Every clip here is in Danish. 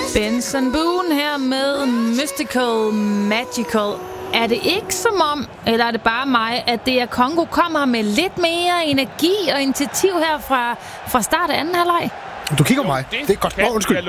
Benson Boone her med Mystical Magical. Er det ikke som om, eller er det bare mig, at DR Congo kommer med lidt mere energi og initiativ her fra start af anden halvleg? Du kigger på mig. Det er godt. Undskyld.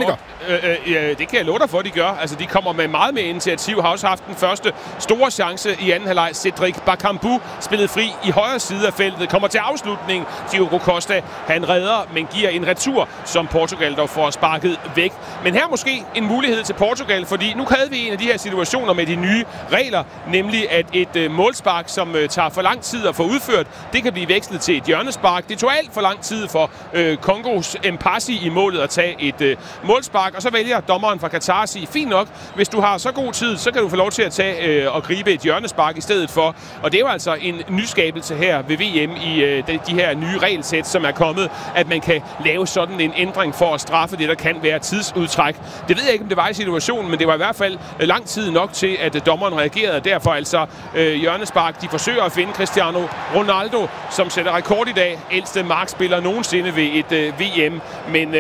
Det kan jeg love dig for, de gør. Altså, de kommer med meget mere initiativ. Har også haft den første store chance i anden halvleg. Cedric Bakambu spillede fri i højre side af feltet. Kommer til afslutning. Diogo Costa, han redder, men giver en retur, som Portugal dog får sparket væk. Men her måske en mulighed til Portugal, fordi nu havde vi en af de her situationer med de nye regler, nemlig at et målspark, som tager for lang tid at få udført, det kan blive vekslet til et hjørnespark. Det tog alt for lang tid for Kongos Mpassi i målet at tage et målspark, og så vælger dommeren fra Qatar at sige, fint nok, hvis du har så god tid, så kan du få lov til at tage og gribe et hjørnespark i stedet for. Og det er jo altså en nyskabelse her ved VM i de her nye regelsæt, som er kommet, at man kan lave sådan en ændring for at straffe det, der kan være tidsudtræk. Det ved jeg ikke, om det var i situationen, men det var i hvert fald lang tid nok til, at dommeren reagerede. Derfor altså hjørnespark. De forsøger at finde Cristiano Ronaldo, som sætter rekord i dag. Ældste markspiller nogensinde ved et VM. Men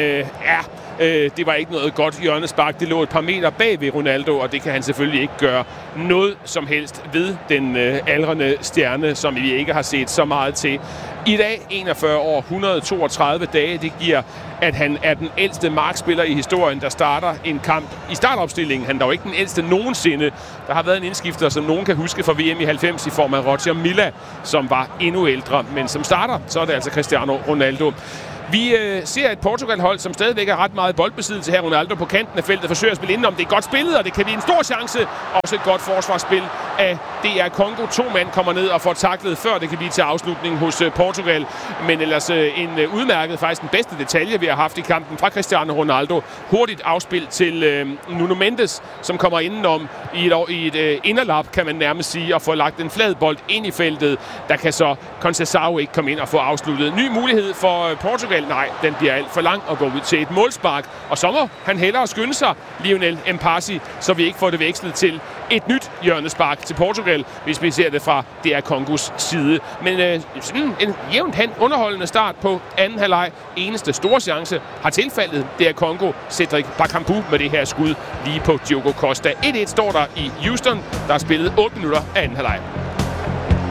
det var ikke noget godt hjørnespark. Det lå et par meter bag ved Ronaldo, og det kan han selvfølgelig ikke gøre noget som helst ved, den aldrende stjerne, som vi ikke har set så meget til. I dag, 41 år, 132 dage, det giver, at han er den ældste markspiller i historien, der starter en kamp i startopstillingen. Han er dog ikke den ældste nogensinde. Der har været en indskifter, som nogen kan huske fra VM i 90 i form af Roger Milla, som var endnu ældre. Men som starter, så er det altså Cristiano Ronaldo. Vi ser et Portugal-hold, som stadigvæk er ret meget boldbesiddelse her. Ronaldo på kanten af feltet forsøger at spille indenom. Det er godt spillet, og det kan blive en stor chance. Også et godt forsvarsspil af DR Congo. 2 mand kommer ned og får taklet, før det kan blive til afslutning hos Portugal. Men ellers en udmærket, faktisk den bedste detalje, vi har haft i kampen fra Cristiano Ronaldo. Hurtigt afspil til Nuno Mendes, som kommer indenom i et inderlap, kan man nærmest sige, og får lagt en flad bold ind i feltet. Der kan så Conceição ikke komme ind og få afsluttet. Ny mulighed for Portugal. Nej, den bliver alt for lang og går ud til et målspark. Og så må han hellere skynde sig, Lionel Mpassi, så vi ikke får det vekslet til et nyt hjørnespark til Portugal, hvis vi ser det fra DR Kongos side. Men sådan en jævnt hen underholdende start på anden halvleg. Eneste store chance har tilfaldet DR Congo. Cedric Bakambu med det her skud lige på Diogo Costa. 1-1 står der i Houston. Der er spillet 8 minutter af anden halvleg.